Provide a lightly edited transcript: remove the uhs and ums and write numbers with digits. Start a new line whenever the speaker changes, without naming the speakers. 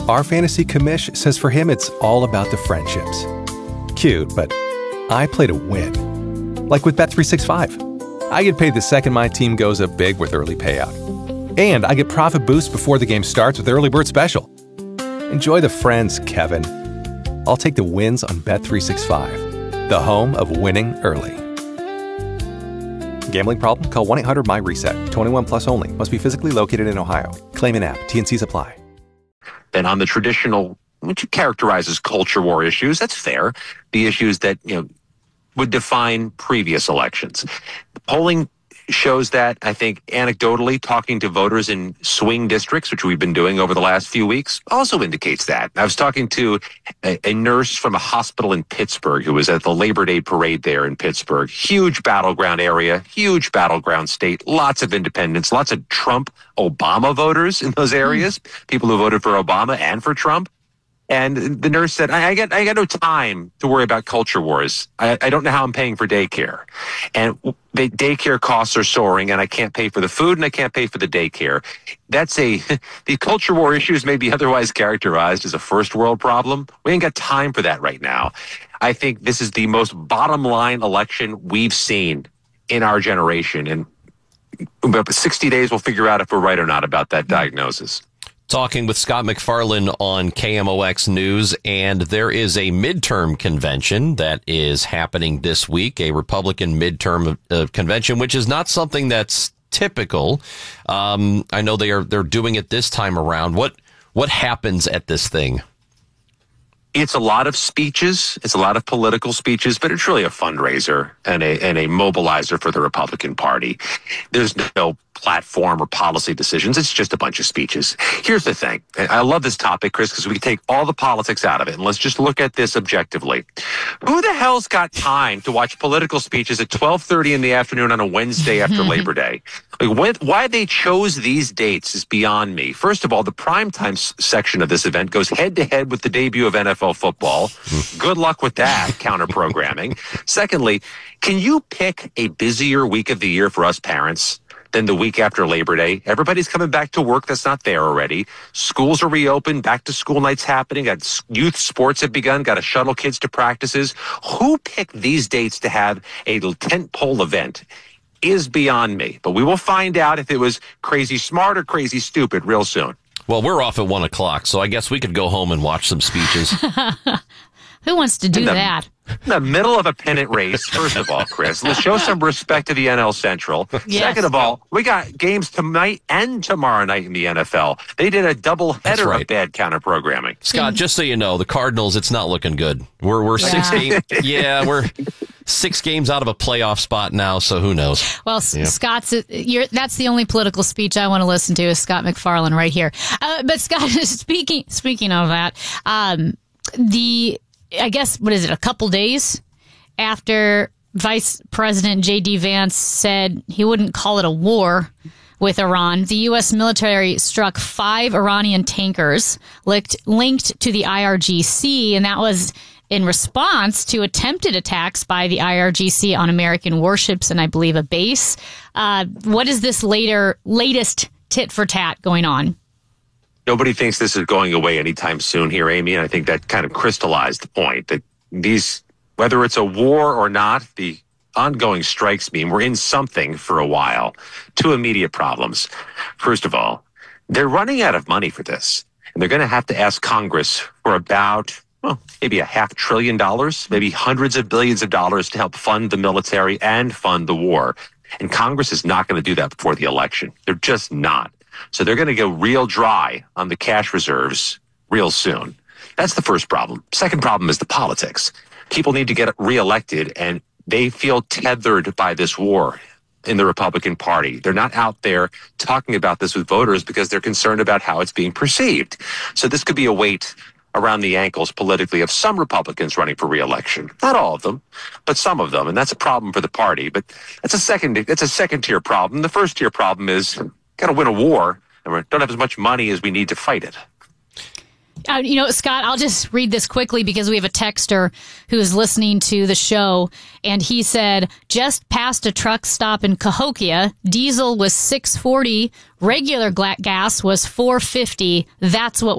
Our fantasy commish says for him it's all about the friendships. Cute, but I play to win. Like with Bet365. I get paid the second my team goes up big with early payout. And I get profit boost before the game starts with Early Bird Special. Enjoy the friends, Kevin. I'll take the wins on Bet365, the home of winning early. Gambling problem? Call 1-800-MY-RESET. 21 plus only. Must be physically located in Ohio. Claim in app. T&Cs apply.
And on the traditional, what you characterize as culture war issues, that's fair. The issues that, would define previous elections. The polling shows that, I think, anecdotally, talking to voters in swing districts, which we've been doing over the last few weeks, also indicates that. I was talking to a nurse from a hospital in Pittsburgh who was at the Labor Day parade there in Pittsburgh. Huge battleground area, huge battleground state, lots of independents, lots of Trump-Obama voters in those areas, people who voted for Obama and for Trump. And the nurse said, I got no time to worry about culture wars. I don't know how I'm paying for daycare. And the daycare costs are soaring, and I can't pay for the food, and I can't pay for the daycare. The culture war issues may be otherwise characterized as a first world problem. We ain't got time for that right now. I think this is the most bottom line election we've seen in our generation. And about 60 days, we'll figure out if we're right or not about that diagnosis.
Talking with Scott MacFarlane on KMOX News, and there is a midterm convention that is happening this week, a Republican midterm convention, which is not something that's typical. I know they're doing it this time around. What happens at this thing?
It's a lot of speeches. It's a lot of political speeches, but it's really a fundraiser and a mobilizer for the Republican Party. There's no platform or policy decisions. It's just a bunch of speeches. Here's the thing. I love this topic, Chris, because we can take all the politics out of it, and let's just look at this objectively. Who the hell's got time to watch political speeches at 12:30 in the afternoon on a Wednesday after Labor Day? Why they chose these dates is beyond me. First of all, the primetime section of this event goes head-to-head with the debut of NFL football. Good luck with that, counter-programming. Secondly, can you pick a busier week of the year for us parents than the week after Labor Day? Everybody's coming back to work that's not there already. Schools are reopened, back to school nights happening, got youth sports have begun, got to shuttle kids to practices. Who picked these dates to have a tentpole event is beyond me. But we will find out if it was crazy smart or crazy stupid real soon.
Well, we're off at 1 o'clock, so I guess we could go home and watch some speeches.
Who wants to do that?
In the middle of a pennant race, first of all, Chris, let's show some respect to the NL Central. Yes. Second of all, we got games tonight and tomorrow night in the NFL. They did a double header of bad counter programming.
Scott, just so you know, the Cardinals, it's not looking good. We're 6 games. Yeah, we're 6 games out of a playoff spot now, so who knows?
Well, Scott's that's the only political speech I want to listen to is Scott MacFarlane right here. But Scott, speaking of that, I guess, what is it, a couple days after Vice President J.D. Vance said he wouldn't call it a war with Iran, the U.S. military struck 5 Iranian tankers linked to the IRGC, and that was in response to attempted attacks by the IRGC on American warships and I believe a base. What is this latest tit for tat going on?
Nobody thinks this is going away anytime soon here, Amy, and I think that kind of crystallized the point that whether it's a war or not, the ongoing strikes mean we're in something for a while. 2 immediate problems. First of all, they're running out of money for this, and they're going to have to ask Congress for about, maybe $500 billion, maybe hundreds of billions of dollars to help fund the military and fund the war. And Congress is not going to do that before the election. They're just not. So they're going to go real dry on the cash reserves real soon. That's the first problem. Second problem is the politics. People need to get reelected, and they feel tethered by this war in the Republican Party. They're not out there talking about this with voters because they're concerned about how it's being perceived. So this could be a weight around the ankles politically of some Republicans running for reelection. Not all of them, but some of them. And that's a problem for the party. But that's a second tier problem. The first tier problem is got to win a war, and we don't have as much money as we need to fight it.
Scott, I'll just read this quickly because we have a texter who's listening to the show, and he said, just past a truck stop in Cahokia, diesel was $6.40, regular gas was $4.50. That's what